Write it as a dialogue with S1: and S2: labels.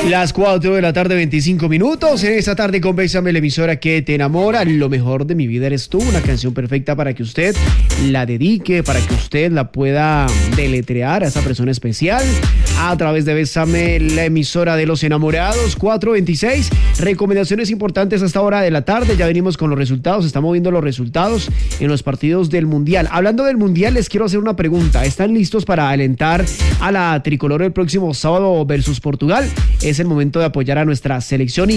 S1: Las 4 de la tarde, 25 minutos. En esta tarde con Bésame, la emisora que te enamora. Lo mejor de mi vida eres tú. Una canción perfecta para que usted la dedique, para que usted la pueda deletrear a esa persona especial a través de Bésame, la emisora de los enamorados. 4:26. Recomendaciones importantes a esta hora de la tarde. Ya venimos con los resultados. Estamos viendo los resultados en los partidos del Mundial. Hablando del Mundial, les quiero hacer una pregunta. ¿Están listos para alentar a la tricolor el próximo sábado versus Portugal? Es el momento de apoyar a nuestra selección y